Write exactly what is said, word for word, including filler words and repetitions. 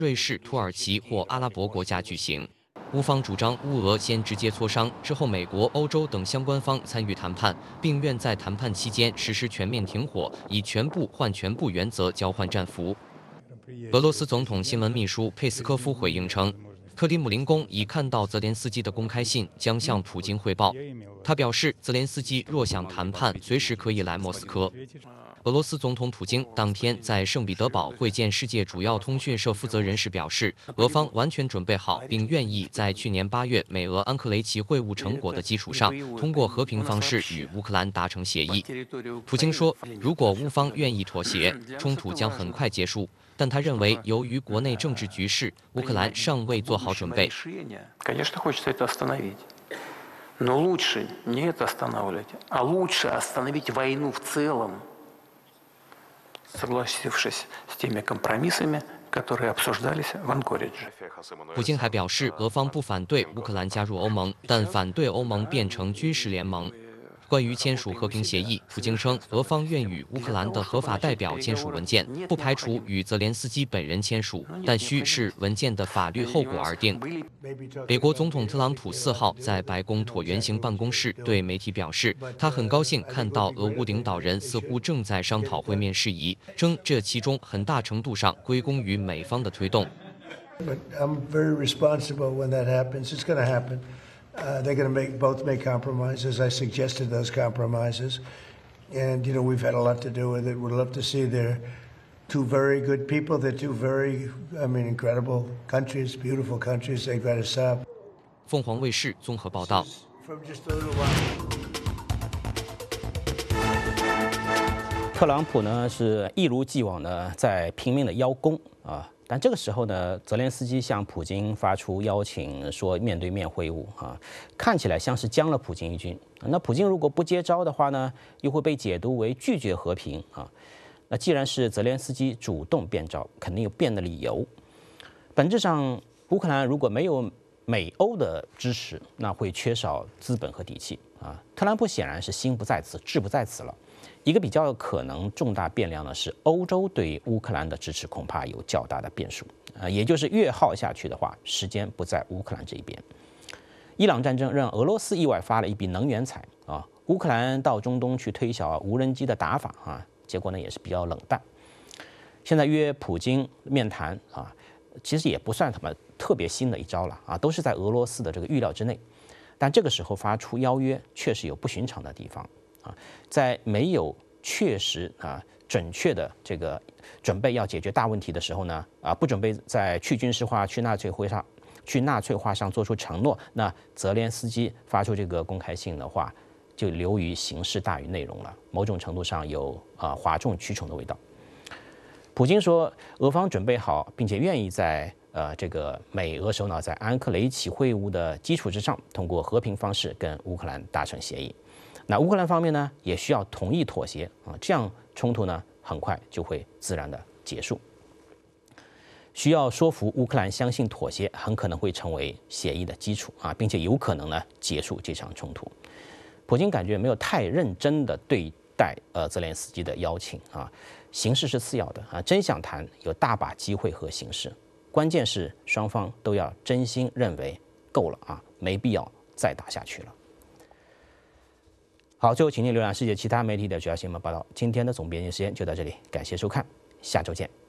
瑞士、土耳其或阿拉伯国家举行。乌方主张乌俄先直接磋商，之后美国、欧洲等相关方参与谈判，并愿在谈判期间实施全面停火，以全部换全部原则交换战俘。俄罗斯总统新闻秘书佩斯科夫回应称，克里姆林宫已看到泽连斯基的公开信，将向普京汇报。他表示，泽连斯基若想谈判，随时可以来莫斯科。俄罗斯总统普京当天在圣彼得堡会见世界主要通讯社负责人时表示，俄方完全准备好，并愿意在去年八月美俄安克雷奇会晤成果的基础上，通过和平方式与乌克兰达成协议。普京说，如果乌方愿意妥协，冲突将很快结束。但他认为，由于国内政治局势，乌克兰尚未做好准备。 Но лучше не это останавливать, а лучше остановить войну в целом, согласившись с теми компромиссами, которые обсуждались в Анкоридже. 普京还表示，俄方不反对乌克兰加入欧盟，但反对欧盟变成军事联盟。关于签署和平协议，普京称，俄方愿与乌克兰的合法代表签署文件，不排除与泽连斯基本人签署，但需视文件的法律后果而定。美国总统特朗普四号在白宫椭圆形办公室对媒体表示，他很高兴看到俄乌领导人似乎正在商讨会面事宜，称这其中很大程度上归功于美方的推动。 But I'm very responsible when that happens. It's going to happen. Uh, they're going to make both make compromises. I suggested those compromises, and you know we've had a lot to do with it. We'd love to see they're two very good people. They're two very, I mean, incredible countries, beautiful countries. They've got to stop. 凤凰卫视综合报道。 From just a little while. 特朗普呢是一如既往的在拼命的邀功啊。但这个时候呢，泽连斯基向普京发出邀请，说面对面会晤啊，看起来像是将了普京一军。那普京如果不接招的话呢，又会被解读为拒绝和平啊。那既然是泽连斯基主动变招，肯定有变的理由。本质上，乌克兰如果没有美欧的支持，那会缺少资本和底气啊。特朗普显然是心不在此，志不在此了。一个比较可能重大变量呢是欧洲对乌克兰的支持恐怕有较大的变数，呃，也就是越耗下去的话，时间不在乌克兰这一边。伊朗战争让俄罗斯意外发了一笔能源财啊，乌克兰到中东去推销无人机的打法啊，结果呢也是比较冷淡。现在约普京面谈啊，其实也不算什么特别新的一招了啊，都是在俄罗斯的这个预料之内。但这个时候发出邀约，确实有不寻常的地方。啊，在没有确实啊准确的这个准备要解决大问题的时候呢，啊不准备在去军事化、去纳粹化上、去纳粹化上做出承诺，那泽连斯基发出这个公开信的话，就流于形式大于内容了，某种程度上有啊哗众取宠的味道。普京说，俄方准备好，并且愿意在呃这个美俄首脑在安克雷奇会晤的基础之上，通过和平方式跟乌克兰达成协议。那乌克兰方面呢，也需要同意妥协啊，这样冲突呢很快就会自然的结束。需要说服乌克兰相信妥协，很可能会成为协议的基础啊，并且有可能呢结束这场冲突。普京感觉没有太认真的对待呃泽连斯基的邀请啊，形式是次要的啊，真想谈有大把机会和形式，关键是双方都要真心认为够了啊，没必要再打下去了。好，最后请您浏览世界其他媒体的主要新闻报道。今天的总编辑时间就到这里，感谢收看，下周见。